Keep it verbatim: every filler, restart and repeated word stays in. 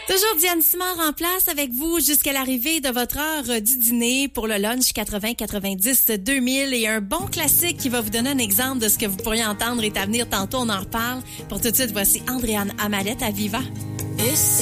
Toujours Diane Simard en place avec vous jusqu'à l'arrivée de votre heure du dîner pour le lunch quatre-vingts quatre-vingt-dix deux mille et un bon classique qui va vous donner un exemple de ce que vous pourriez entendre est à venir. Tantôt, on en reparle. Pour tout de suite, voici Andréane Amalette à Viva. Et si